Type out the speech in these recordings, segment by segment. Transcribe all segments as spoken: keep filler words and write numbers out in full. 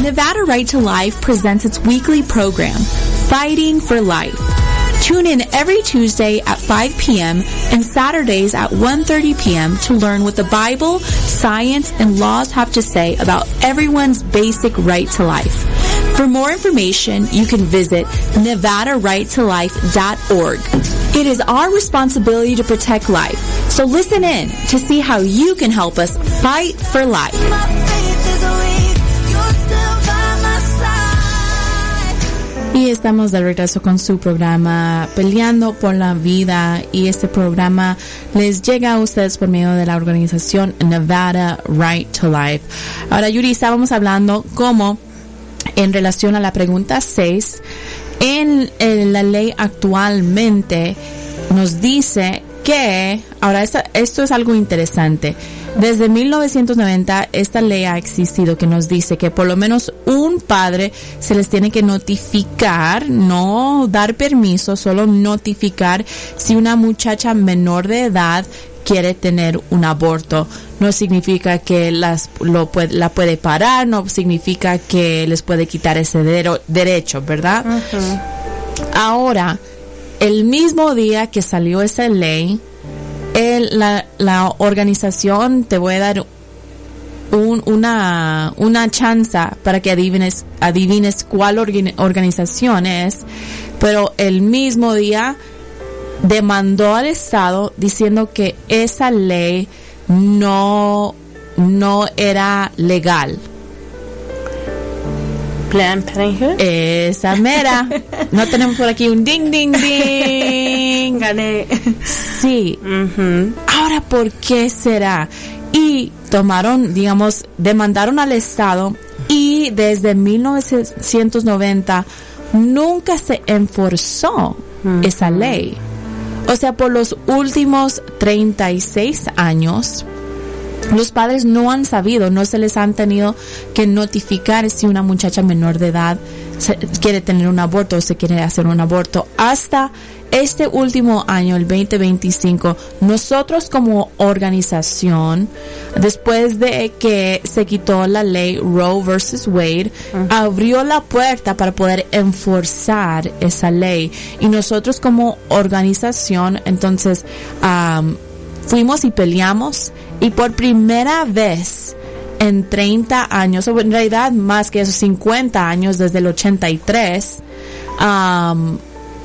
Nevada Right to Life presents its weekly program, Fighting for Life. Tune in every Tuesday at five p.m. and Saturdays at one thirty p.m. to learn what the Bible, science, and laws have to say about everyone's basic right to life. For more information, you can visit nevada right to life dot org. It is our responsibility to protect life, so listen in to see how you can help us fight for life. Y estamos de regreso con su programa Peleando por la Vida, y este programa les llega a ustedes por medio de la organización Nevada Right to Life. Ahora, Yuri, estábamos hablando cómo en relación a la pregunta seis, en, en la ley actualmente nos dice que, ahora esta, esto es algo interesante, desde mil novecientos noventa esta ley ha existido que nos dice que por lo menos un padre se les tiene que notificar, no dar permiso, solo notificar si una muchacha menor de edad quiere tener un aborto. No significa que las lo puede, la puede parar, no significa que les puede quitar ese dero, derecho, ¿verdad? Uh-huh. Ahora, el mismo día que salió esa ley, el, la, la organización, te voy a dar un, una, una chance para que adivines, adivines cuál orga, organización es, pero el mismo día demandó al Estado diciendo que esa ley no, no era legal. Planned Parenthood. Esa mera. No tenemos por aquí un ding, ding, ding. Gané. Sí. Uh-huh. Ahora, ¿por qué será? Y tomaron, digamos, demandaron al Estado, y desde mil novecientos noventa nunca se enforzó uh-huh. esa ley. O sea, por los últimos treinta y seis años, los padres no han sabido, no se les han tenido que notificar si una muchacha menor de edad se, quiere tener un aborto o se quiere hacer un aborto. Hasta este último año, el veinte veinticinco, nosotros como organización, después de que se quitó la ley Roe versus Wade, uh-huh. abrió la puerta para poder enforzar esa ley. Y nosotros como organización, entonces, um, fuimos y peleamos, y por primera vez en treinta años, o en realidad más que eso, cincuenta años, desde el ochenta y tres, um,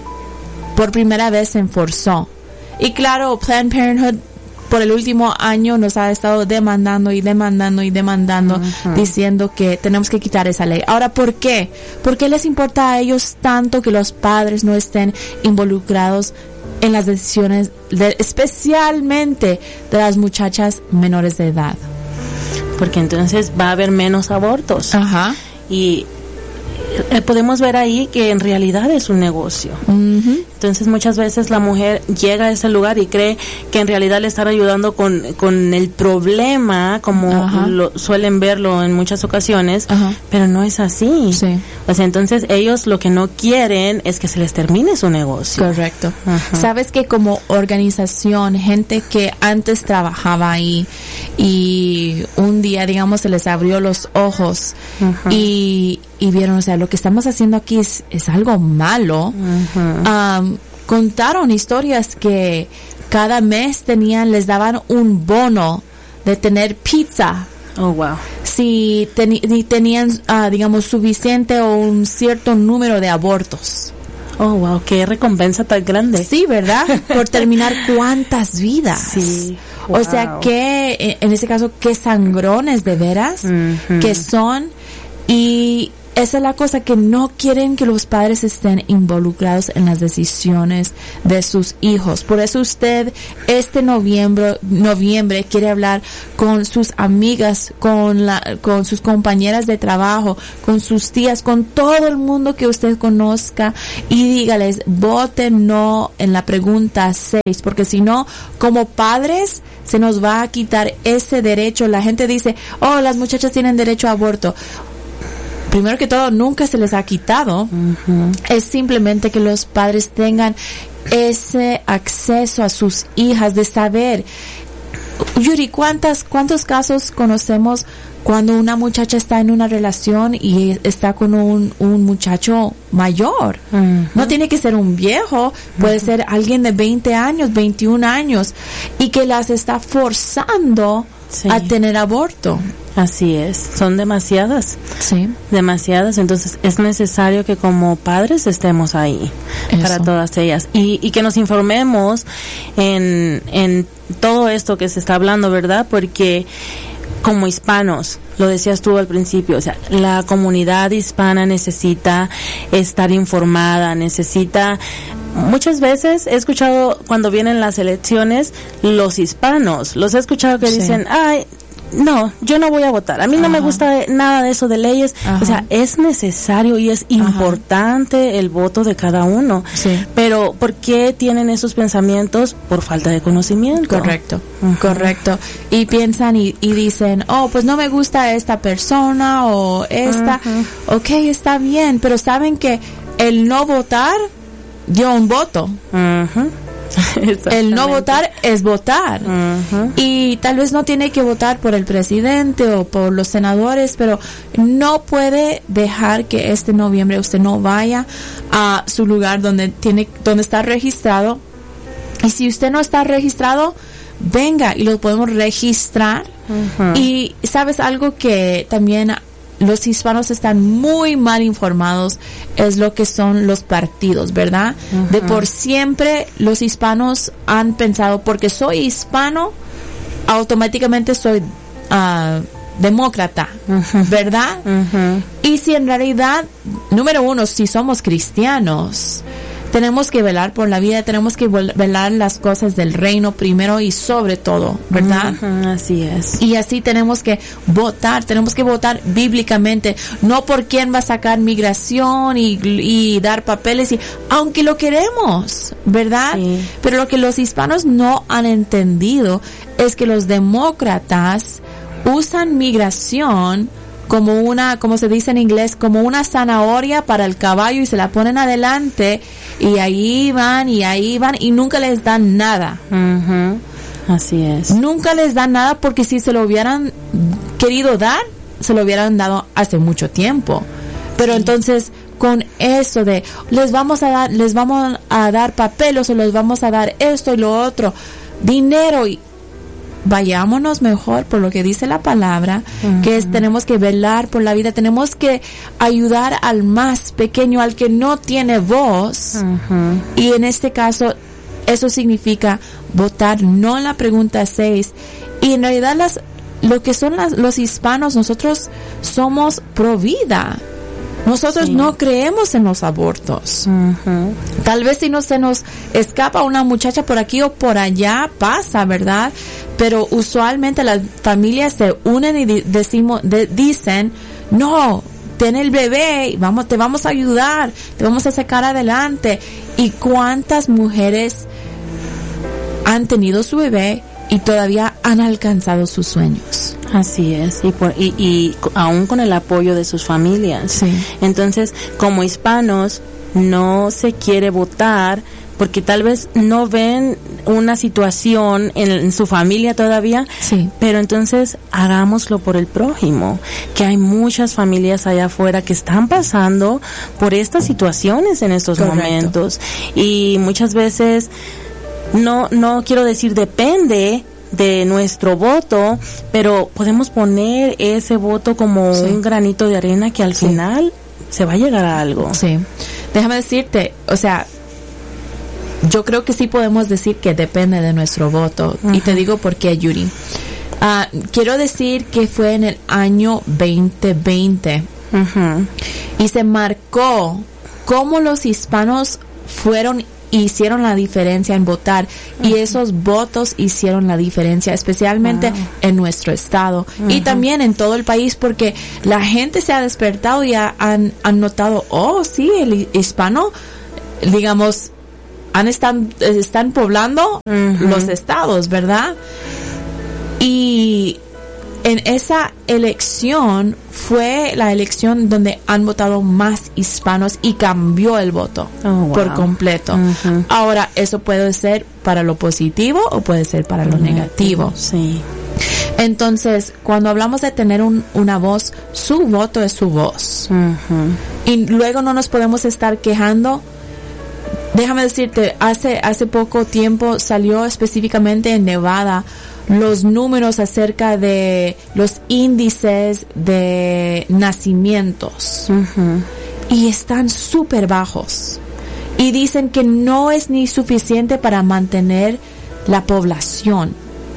por primera vez se enforzó. Y claro, Planned Parenthood por el último año nos ha estado demandando y demandando y demandando, uh-huh. diciendo que tenemos que quitar esa ley. Ahora, ¿por qué? ¿Por qué les importa a ellos tanto que los padres no estén involucrados en las decisiones, de, especialmente de las muchachas menores de edad? Porque entonces va a haber menos abortos. Ajá. Y eh, podemos ver ahí que en realidad es un negocio. Uh-huh. Entonces muchas veces la mujer llega a ese lugar y cree que en realidad le están ayudando con, con el problema, como uh-huh. lo, suelen verlo en muchas ocasiones, uh-huh. pero no es así. Sí. O sea, entonces ellos lo que no quieren es que se les termine su negocio. Correcto. Uh-huh. Sabes que como organización, gente que antes trabajaba ahí y un día, digamos, se les abrió los ojos uh-huh. y, y vieron, o sea, lo que estamos haciendo aquí es, es algo malo. Uh-huh. Um, contaron historias que cada mes tenían, les daban un bono de tener pizza. Oh, wow. Si ten, tenían, uh, digamos, suficiente o un cierto número de abortos. Oh, wow, qué recompensa tan grande. Sí, ¿verdad? Por terminar cuántas vidas. Sí. Wow. O sea, que, en ese caso, qué sangrones de veras uh-huh. que son. Y esa es la cosa, que no quieren que los padres estén involucrados en las decisiones de sus hijos. Por eso usted este noviembre, noviembre quiere hablar con sus amigas, con la, con sus compañeras de trabajo, con sus tías, con todo el mundo que usted conozca, y dígales, voten no en la pregunta seis, porque si no, como padres, se nos va a quitar ese derecho. La gente dice, oh, las muchachas tienen derecho a aborto. Primero que todo, nunca se les ha quitado. Uh-huh. Es simplemente que los padres tengan ese acceso a sus hijas, de saber. Yuri, ¿cuántas, cuántos casos conocemos cuando una muchacha está en una relación y está con un, un muchacho mayor. Uh-huh. No tiene que ser un viejo, puede uh-huh. ser alguien de veinte años, veintiún años, y que las está forzando sí. a tener aborto. Así es, son demasiadas, sí, demasiadas, entonces es necesario que como padres estemos ahí Eso. para todas ellas y, y que nos informemos en, en todo esto que se está hablando, ¿verdad? Porque como hispanos, lo decías tú al principio, o sea, la comunidad hispana necesita estar informada, necesita, muchas veces he escuchado cuando vienen las elecciones, los hispanos, los he escuchado que sí. dicen, ay, no, yo no voy a votar. A mí Ajá. no me gusta nada de eso de leyes. Ajá. O sea, es necesario y es importante Ajá. el voto de cada uno. Sí. Pero, ¿por qué tienen esos pensamientos? Por falta de conocimiento. Correcto, Ajá. correcto. Y piensan y, y dicen, oh, pues no me gusta esta persona o esta. Ajá. Ok, está bien, pero saben que el no votar dio un voto. Ajá. El no votar es votar. Uh-huh. Y tal vez no tiene que votar por el presidente o por los senadores, pero no puede dejar que este noviembre usted no vaya a su lugar donde tiene, donde está registrado. Y si usted no está registrado, venga y lo podemos registrar. Uh-huh. Y sabes algo que también los hispanos están muy mal informados, es lo que son los partidos, ¿verdad? Uh-huh. De por siempre los hispanos han pensado, porque soy hispano, automáticamente soy uh, demócrata, uh-huh. ¿verdad? Uh-huh. Y si en realidad, número uno, si somos cristianos, tenemos que velar por la vida, tenemos que velar las cosas del reino primero y sobre todo, ¿verdad? Uh-huh, así es. Y así tenemos que votar, tenemos que votar bíblicamente, no por quién va a sacar migración y, y dar papeles, y aunque lo queremos, ¿verdad? Sí. Pero lo que los hispanos no han entendido es que los demócratas usan migración como una, como se dice en inglés, como una zanahoria para el caballo y se la ponen adelante y ahí van y ahí van y nunca les dan nada. Uh-huh. Así es. Nunca les dan nada porque si se lo hubieran querido dar, se lo hubieran dado hace mucho tiempo. Pero sí. entonces, con eso de les vamos a dar, les vamos a dar papeles o les vamos a dar esto y lo otro, dinero, y vayámonos mejor por lo que dice la palabra, uh-huh. que es tenemos que velar por la vida, tenemos que ayudar al más pequeño, al que no tiene voz, uh-huh. y en este caso eso significa votar no en la pregunta seis, y en realidad las lo que son las, los hispanos, nosotros somos pro vida. Nosotros sí. no creemos en los abortos. Uh-huh. Tal vez si no se nos escapa una muchacha por aquí o por allá, pasa, ¿verdad? Pero usualmente las familias se unen y di- decimos, de- dicen, no, ten el bebé, vamos, te vamos a ayudar, te vamos a sacar adelante. ¿Y cuántas mujeres han tenido su bebé y todavía han alcanzado sus sueños? Así es, y, por, y, y aún con el apoyo de sus familias. Sí. Entonces, como hispanos, no se quiere votar porque tal vez no ven una situación en, en su familia todavía, sí. pero entonces hagámoslo por el prójimo, que hay muchas familias allá afuera que están pasando por estas situaciones en estos Correcto. momentos, y muchas veces no no quiero decir depende de nuestro voto, pero podemos poner ese voto como sí. un granito de arena que al sí. final se va a llegar a algo. Sí. Déjame decirte, o sea, yo creo que sí podemos decir que depende de nuestro voto. Uh-huh. Y te digo por qué, Yuri. Uh, quiero decir que fue en el año veinte veinte. Uh-huh. Y se marcó cómo los hispanos fueron hicieron la diferencia en votar, uh-huh. y esos votos hicieron la diferencia, especialmente wow. en nuestro estado, uh-huh. y también en todo el país, porque la gente se ha despertado y ha, han, han notado, oh sí, el hispano, digamos, han están, están poblando uh-huh. los estados, ¿verdad? Y en esa elección fue la elección donde han votado más hispanos y cambió el voto oh, wow. por completo. Uh-huh. Ahora, eso puede ser para lo positivo o puede ser para lo uh-huh. negativo. Sí. Entonces, cuando hablamos de tener un, una voz, su voto es su voz. Uh-huh. Y luego no nos podemos estar quejando. Déjame decirte, hace, hace poco tiempo salió específicamente en Nevada los números acerca de los índices de nacimientos. Uh-huh. Y están súper bajos. Y dicen que no es ni suficiente para mantener la población.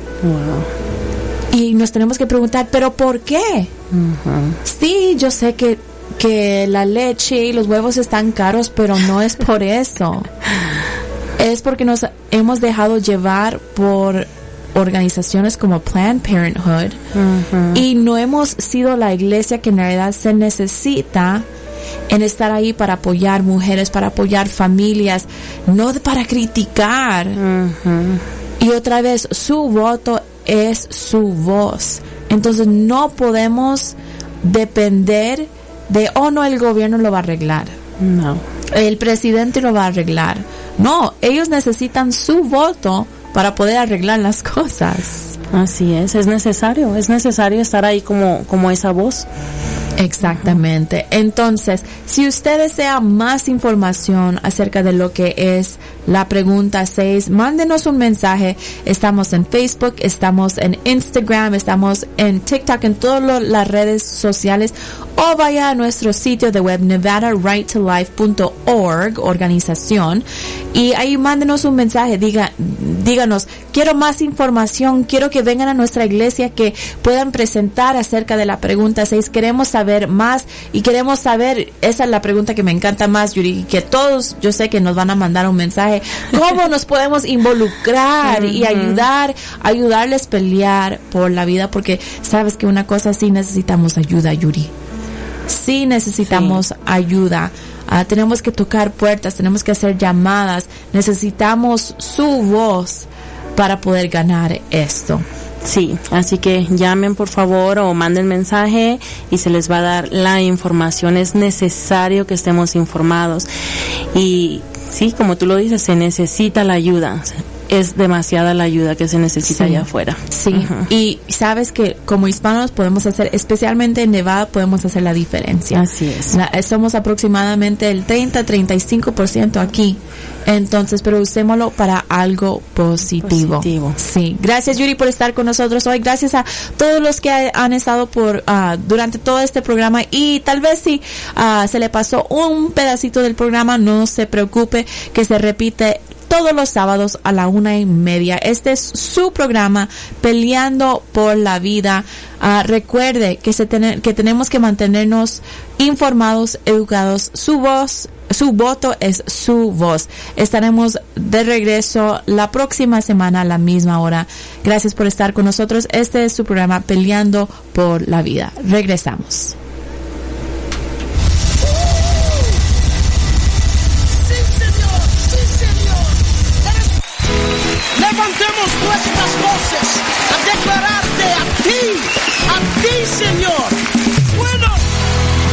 Wow. Y nos tenemos que preguntar, ¿pero por qué? Uh-huh. Sí, yo sé que, que la leche y los huevos están caros, pero no es por eso. Es porque nos hemos dejado llevar por organizaciones como Planned Parenthood. Uh-huh. Y no hemos sido la iglesia que en realidad se necesita en estar ahí para apoyar mujeres, para apoyar familias, no para criticar. Uh-huh. Y otra vez, su voto es su voz. Entonces no podemos depender de, oh no, el gobierno lo va a arreglar. No. El presidente lo va a arreglar. No, ellos necesitan su voto para poder arreglar las cosas. Así es, es necesario, es necesario estar ahí como, como esa voz. Exactamente. Entonces, si usted desea más información acerca de lo que es la pregunta seis, mándenos un mensaje. Estamos en Facebook, estamos en Instagram, estamos en TikTok, en todas las redes sociales, o vaya a nuestro sitio de web nevada right to life punto org, organización, y ahí mándenos un mensaje. Diga, díganos, quiero más información, quiero que vengan a nuestra iglesia, que puedan presentar acerca de la pregunta seis. Queremos saber más y queremos saber, esa es la pregunta que me encanta más, Yuri, que todos, yo sé que nos van a mandar un mensaje, ¿cómo nos podemos involucrar y ayudar, ayudarles a pelear por la vida? Porque sabes que una cosa, sí necesitamos ayuda, Yuri. Sí necesitamos sí. ayuda. Uh, tenemos que tocar puertas, tenemos que hacer llamadas, necesitamos su voz para poder ganar esto. Sí, así que llamen por favor o manden mensaje y se les va a dar la información. Es necesario que estemos informados. Y sí, como tú lo dices, se necesita la ayuda. Es demasiada la ayuda que se necesita sí. allá afuera. Sí, uh-huh. Y sabes que como hispanos podemos hacer, especialmente en Nevada, podemos hacer la diferencia. Así es. La, somos aproximadamente el treinta a treinta y cinco por ciento aquí. Entonces, pero usémoslo para algo positivo. Positivo. Sí. Gracias, Yuri, por estar con nosotros hoy. Gracias a todos los que han estado por uh, durante todo este programa. Y tal vez si uh, se le pasó un pedacito del programa, no se preocupe, que se repite todos los sábados a la una y media. Este es su programa, Peleando por la Vida. Uh, recuerde que se ten- que tenemos que mantenernos informados, educados. Su voz, su voto es su voz. Estaremos de regreso la próxima semana a la misma hora. Gracias por estar con nosotros. Este es su programa, Peleando por la Vida. Regresamos. Levantemos nuestras voces a declararte a ti, a ti, Señor,